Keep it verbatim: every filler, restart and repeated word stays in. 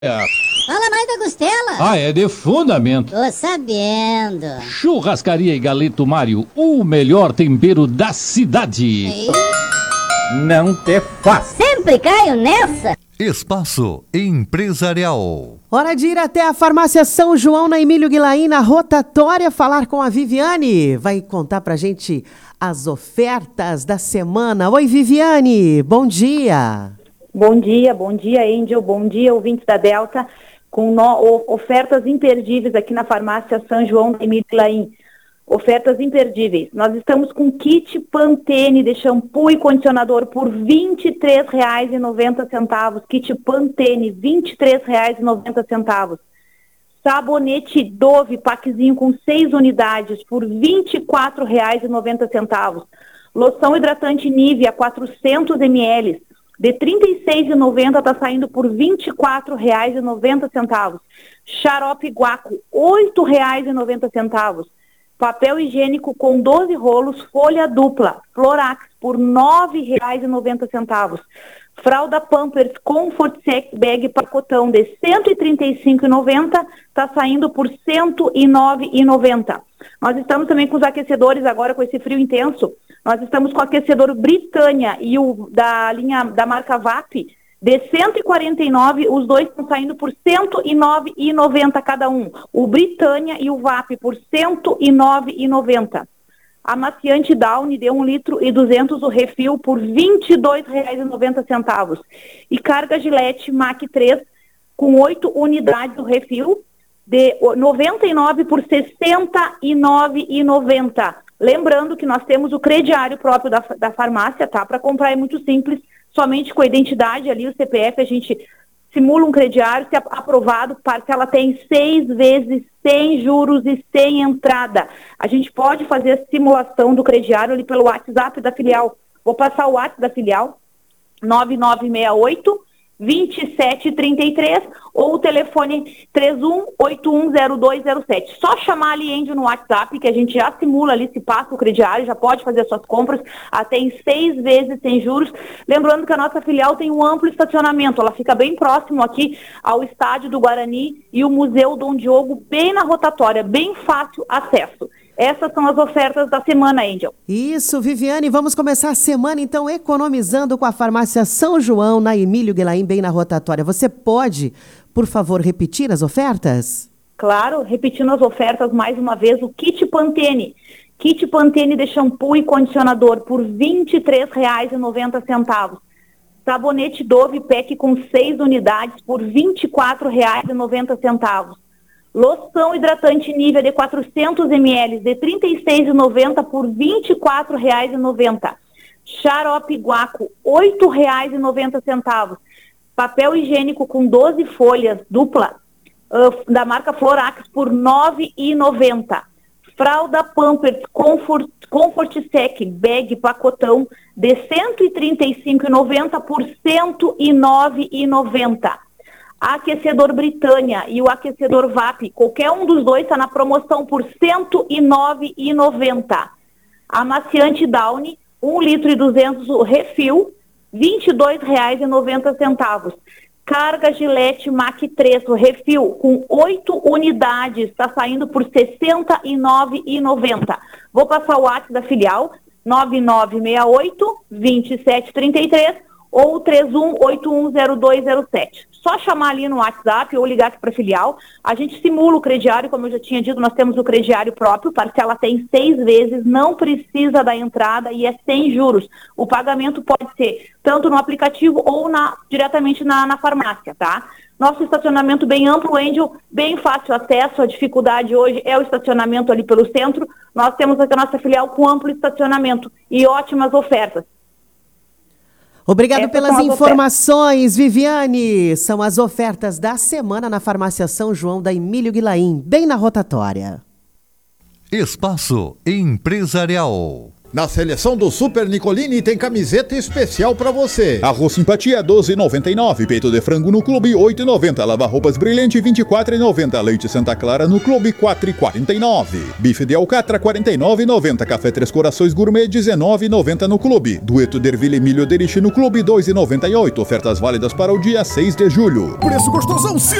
É. Fala mais da costela. Ah, é de fundamento. Tô sabendo. Churrascaria e Galeto Mário, o melhor tempero da cidade. Ei. Não te faz. Sempre caio nessa. Espaço Empresarial. Hora de ir até a farmácia São João na Emílio Guilain, na rotatória, falar com a Viviane. Vai contar pra gente as ofertas da semana. Oi, Viviane, bom dia. Bom dia, bom dia, Angel, bom dia, ouvintes da Delta, com no, o, ofertas imperdíveis aqui na farmácia São João da Emílio Guilain. Ofertas imperdíveis. Nós estamos com kit Pantene de shampoo e condicionador por vinte e três reais e noventa centavos. Kit Pantene, vinte e três reais e noventa centavos. Sabonete Dove, packzinho com seis unidades por vinte e quatro reais e noventa centavos. Loção hidratante Nivea, quatrocentos mililitros, de trinta e seis reais e noventa centavos, está saindo por vinte e quatro reais e noventa centavos. Xarope Guaco, oito reais e noventa centavos. Papel higiênico com doze rolos, folha dupla, Florax, por nove reais e noventa centavos. Fralda Pampers Comfort Sec Bag pacotão de cento e trinta e cinco reais e noventa centavos, está saindo por cento e nove reais e noventa centavos. Nós estamos também com os aquecedores agora, com esse frio intenso. Nós estamos com o aquecedor Britânia e o da linha da marca V A P, de cento e quarenta e nove reais, os dois estão saindo por cento e nove reais e noventa centavos cada um. O Britânia e o V A P por cento e nove reais e noventa centavos. Amaciante Downy de um litro e duzentos o refil por vinte e dois reais e noventa centavos. E carga Gillette Mac três com oito unidades o refil de noventa e nove por sessenta e nove reais e noventa centavos. Lembrando que nós temos o crediário próprio da, da farmácia, tá? Para comprar é muito simples, somente com a identidade ali, o C P F, a gente simula um crediário, se aprovado, parcela tem seis vezes, sem juros e sem entrada. A gente pode fazer a simulação do crediário ali pelo WhatsApp da filial. Vou passar o WhatsApp da filial, nove nove seis oito, vinte e sete trinta e três, ou o telefone três um oito um zero dois zero sete. Só chamar ali, Andy, no WhatsApp, que a gente já simula ali, se passa o crediário, já pode fazer as suas compras, até em seis vezes sem juros. Lembrando que a nossa filial tem um amplo estacionamento, ela fica bem próximo aqui ao estádio do Guarani e o Museu Dom Diogo, bem na rotatória, bem fácil acesso. Essas são as ofertas da semana, Angel. Isso, Viviane, vamos começar a semana, então, economizando com a farmácia São João, na Emílio Guilain, bem na rotatória. Você pode, por favor, repetir as ofertas? Claro, repetindo as ofertas mais uma vez, o kit Pantene. Kit Pantene de shampoo e condicionador por vinte e três reais e noventa centavos. Sabonete Dove Pack com seis unidades por vinte e quatro reais e noventa centavos. Loção hidratante Nivea de quatrocentos mililitros de trinta e seis reais e noventa centavos por vinte e quatro reais e noventa centavos. Xarope Guaco, oito reais e noventa centavos. Papel higiênico com doze folhas, dupla, uh, da marca Florax, por nove reais e noventa centavos. Fralda Pampers Comfort, Comfort Sec Bag pacotão de cento e trinta e cinco reais e noventa centavos por cento e nove reais e noventa centavos. Aquecedor Britânia e o aquecedor V A P, qualquer um dos dois está na promoção por cento e nove reais e noventa centavos. Amaciante Downy, um litro e duzentos o refil, vinte e dois reais e noventa centavos. Carga Gillette Mac três, o refil, com oito unidades, está saindo por sessenta e nove reais e noventa centavos. Vou passar o WhatsApp da filial, nove nove seis oito, vinte e sete trinta e três, ou três um oito um zero dois zero sete. Só chamar ali no WhatsApp ou ligar aqui para a filial. A gente simula o crediário, como eu já tinha dito, nós temos o crediário próprio, parcela tem seis vezes, não precisa da entrada e é sem juros. O pagamento pode ser tanto no aplicativo ou na, diretamente na, na farmácia, tá? Nosso estacionamento bem amplo, Angel, bem fácil acesso. A dificuldade hoje é o estacionamento ali pelo centro. Nós temos aqui a nossa filial com amplo estacionamento e ótimas ofertas. Obrigado Essas pelas são as informações, Viviane. São as ofertas da semana na farmácia São João da Emílio Guilain, bem na rotatória. Espaço Empresarial. Na seleção do Super Nicolini tem camiseta especial pra você. Arroz Simpatia doze e noventa e nove, peito de frango no clube oito e noventa, lava-roupas Brilhante vinte e quatro e noventa, leite Santa Clara no clube quatro e quarenta e nove, bife de alcatra quarenta e nove e noventa, café Três Corações Gourmet dezenove e noventa no clube, dueto Derville Milho Deriche no clube dois e noventa e oito, ofertas válidas para o dia seis de julho. Preço gostosão,